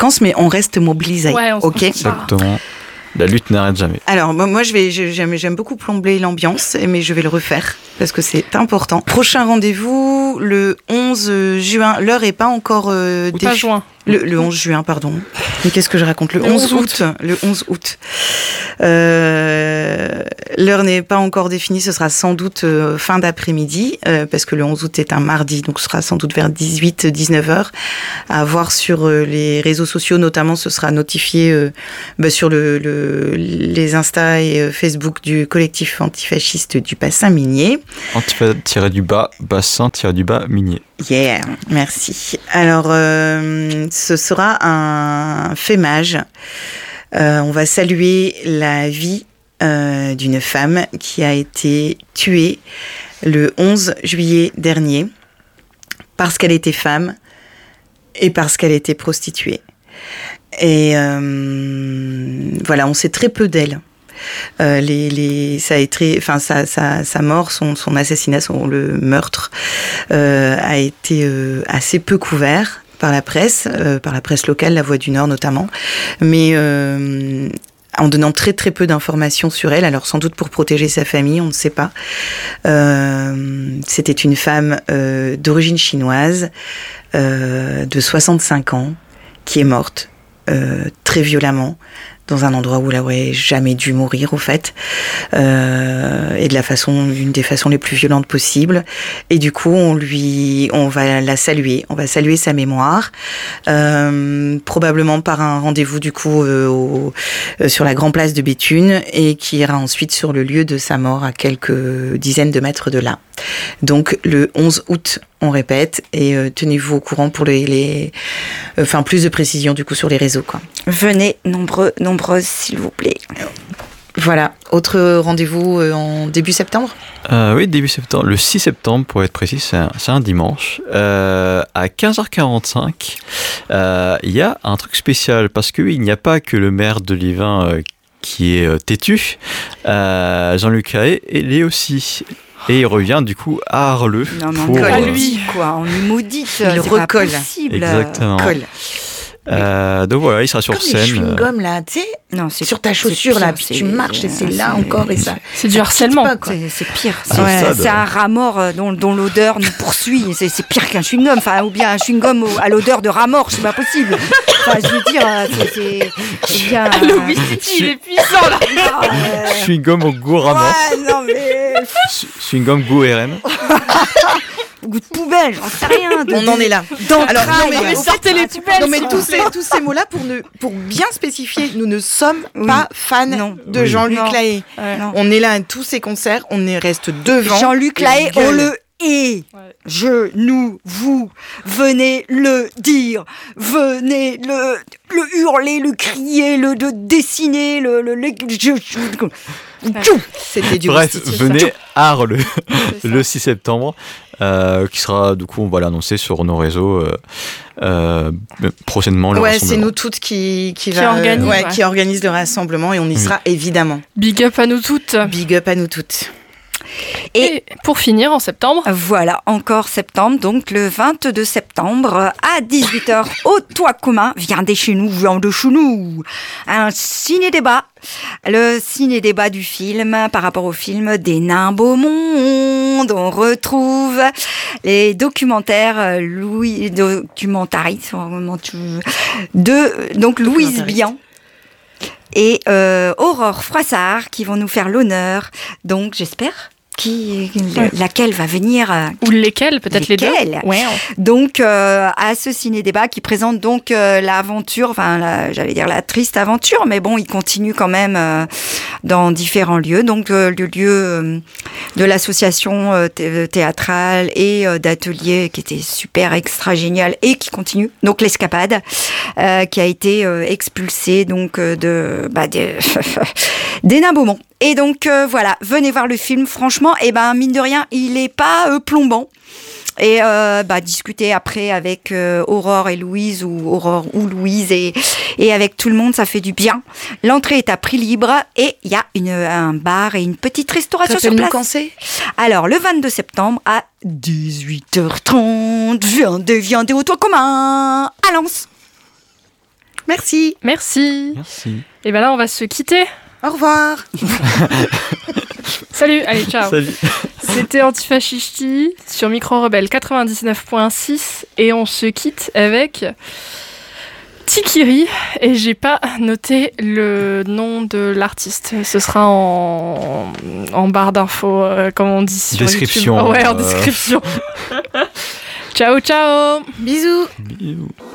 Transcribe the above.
séquence, mais on reste mobilisé. Ouais, ok. Exactement. La lutte n'arrête jamais. Alors, moi, j'aime beaucoup plomber l'ambiance, mais je vais le refaire parce que c'est important. Prochain rendez-vous, le 11 juin. L'heure est pas encore Pas juin. Le 11 juin, pardon. Mais qu'est-ce que je raconte ? Le 11 août. Le 11 août. L'heure n'est pas encore définie, ce sera sans doute fin d'après-midi, parce que le 11 août est un mardi, donc ce sera sans doute vers 18-19 heures. À voir sur les réseaux sociaux, notamment, ce sera notifié sur les Insta et Facebook du collectif antifasciste du bassin minier. Bassin-du-bas minier. Yeah, merci. Alors, ce sera un fémage. On va saluer la vie d'une femme qui a été tuée le 11 juillet dernier parce qu'elle était femme et parce qu'elle était prostituée. Et voilà, on sait très peu d'elle. Sa mort, son assassinat, le meurtre a été assez peu couvert par la presse locale, La Voix du Nord notamment, mais en donnant très très peu d'informations sur elle, alors sans doute pour protéger sa famille, on ne sait pas. C'était une femme d'origine chinoise, de 65 ans, qui est morte très violemment, dans un endroit où elle n'aurait jamais dû mourir, au fait, et d'une des façons les plus violentes possibles. Et du coup, on va la saluer, on va saluer sa mémoire, probablement par un rendez-vous du coup sur la grande place de Béthune, et qui ira ensuite sur le lieu de sa mort à quelques dizaines de mètres de là. Donc le 11 août, on répète, et tenez-vous au courant pour plus de précisions du coup sur les réseaux, quoi. Venez nombreuses, s'il vous plaît. Voilà. Autre rendez-vous en début septembre ? Oui, début septembre. Le 6 septembre, pour être précis, c'est un dimanche. À 15h45, il y a un truc spécial, parce qu'il n'y a pas que le maire de Liévin qui est têtu. Jean-Luc Lahaye, il est aussi... Et il revient du coup à Arleux. Non, pour lui, quoi. On lui maudite. Il recolle. Pas possible. Exactement. Donc voilà, il sera sur scène. Comme les chewing-gums là, tu sais. Non, c'est sur ta chaussure là, puis tu marches et c'est là encore et ça. C'est du harcèlement. C'est pire. C'est un rat mort dont l'odeur nous poursuit. C'est pire qu'un chewing-gum. Enfin, ou bien un chewing-gum à l'odeur de rat mort, c'est pas possible. Enfin, je veux dire, c'est bien. Louis City, il est puissant là. Chewing-gum au goût rat mort. Ouais, non mais. Chewing-gum goût RN. Goût de poubelle, j'en sais rien. On en est là. Alors, sortez les poubelles. Non mais tous ces mots-là pour bien spécifier, nous ne sommes pas fans de Jean-Luc Lahaye. On est là à tous ces concerts, reste devant. Jean-Luc Lahaye, on le hait. Nous, vous, venez le dire, venez le hurler, le crier, le dessiner, C'était du Bref, venez à Arleux le 6 septembre, qui sera, du coup, on va l'annoncer sur nos réseaux prochainement. Ouais, c'est nous toutes qui organise le rassemblement, et on y sera évidemment. Big up à nous toutes. Big up à nous toutes. Et pour finir, en septembre. Voilà, encore septembre, donc le 22 septembre à 18h au Toit commun. Viens de chez nous, un ciné-débat. Le ciné-débat du film par rapport au film Des Nains Beau Monde. On retrouve les documentaires donc Louise Bian et Aurore Froissart qui vont nous faire l'honneur. Donc j'espère laquelle va venir ou lesquelles, peut-être les deux. Ouais. Donc à ce ciné-débat qui présente donc l'aventure, j'allais dire la triste aventure, mais bon, il continue quand même dans différents lieux. Donc le lieu de l'association théâtrale et d'atelier qui était super extra génial et qui continue. Donc l'Escapade qui a été expulsée donc des Nains Beaumont. Et donc voilà, venez voir le film. Franchement, mine de rien, il est pas plombant. Et discuter après avec Aurore et Louise, ou Aurore ou Louise, et avec tout le monde, ça fait du bien. L'entrée est à prix libre et il y a un bar et une petite restauration sur place. Quand c'est ? Alors le 22 septembre à 18h30, viendez au Toit commun à Lens. Merci. Merci. Merci. Et bien là, on va se quitter. Au revoir. Salut, allez, ciao. Salut. C'était Antifascisti sur Micro Rebelle 99.6 et on se quitte avec Tikiri et j'ai pas noté le nom de l'artiste. Ce sera en barre d'infos, comme on dit sur description, YouTube. Ouais, en description. Ciao, ciao. Bisous. Bisous.